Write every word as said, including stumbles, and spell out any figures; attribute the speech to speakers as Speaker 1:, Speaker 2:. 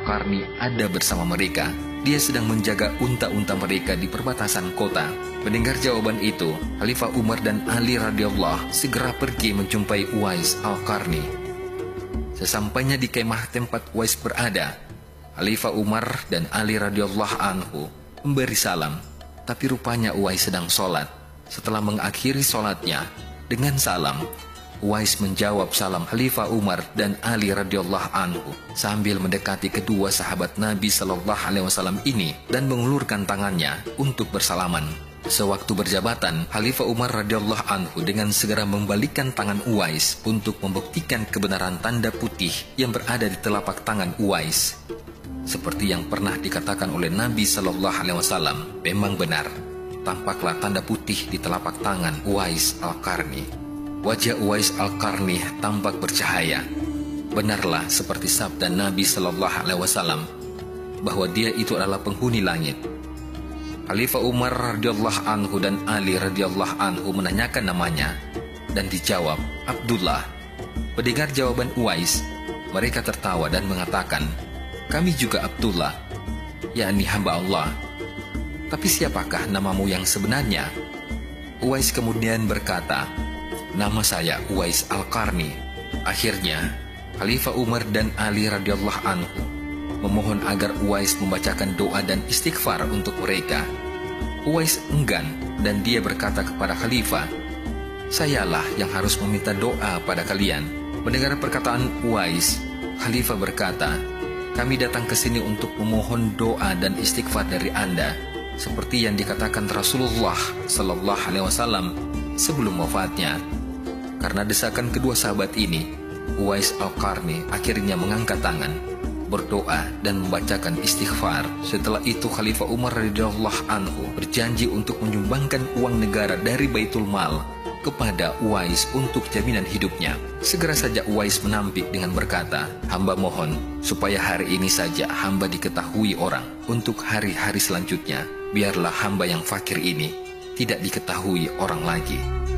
Speaker 1: Al-Qarni ada bersama mereka. Dia sedang menjaga unta-unta mereka di perbatasan kota. Mendengar jawaban itu, Khalifah Umar dan Ali radhiyallahu segera pergi menjumpai Uwais Al-Qarni. Sesampainya di kemah tempat Uwais berada, Khalifah Umar dan Ali radhiyallahu anhu memberi salam, tapi rupanya Uwais sedang sholat. Setelah mengakhiri sholatnya dengan salam, Uwais menjawab salam Khalifah Umar dan Ali radhiyallahu anhu sambil mendekati kedua sahabat Nabi Shallallahu Alaihi Wasallam ini dan mengulurkan tangannya untuk bersalaman. Sewaktu berjabatan, Khalifah Umar radhiyallahu anhu dengan segera membalikkan tangan Uwais untuk membuktikan kebenaran tanda putih yang berada di telapak tangan Uwais. Seperti yang pernah dikatakan oleh Nabi Shallallahu Alaihi Wasallam, memang benar, tampaklah tanda putih di telapak tangan Uwais Al-Qarni. Wajah Uwais Al-Qarni tampak bercahaya. Benarlah seperti sabda Nabi Shallallahu Alaihi Wasallam bahwa dia itu adalah penghuni langit. Khalifah Umar radhiyallahu anhu dan Ali radhiyallahu anhu menanyakan namanya dan dijawab Abdullah. Mendengar jawaban Uwais, mereka tertawa dan mengatakan, "Kami juga Abdullah, yakni hamba Allah. Tapi siapakah namamu yang sebenarnya?" Uwais kemudian berkata, "Nama saya Uwais Al-Qarni." Akhirnya, Khalifah Umar dan Ali radhiyallahu anhu memohon agar Uwais membacakan doa dan istighfar untuk mereka. Uwais enggan dan dia berkata kepada Khalifah, "Sayalah yang harus meminta doa pada kalian." Mendengar perkataan Uwais, Khalifah berkata, "Kami datang ke sini untuk memohon doa dan istighfar dari Anda, seperti yang dikatakan Rasulullah Sallallahu Alaihi Wasallam sebelum wafatnya." Karena desakan kedua sahabat ini, Uwais Al-Qarni akhirnya mengangkat tangan, berdoa dan membacakan istighfar. Setelah itu Khalifah Umar radhiyallahu anhu berjanji untuk menyumbangkan uang negara dari Baitul Mal kepada Uwais untuk jaminan hidupnya. Segera saja Uwais menampik dengan berkata, "Hamba mohon supaya hari ini saja hamba diketahui orang. Untuk hari-hari selanjutnya, biarlah hamba yang fakir ini tidak diketahui orang lagi."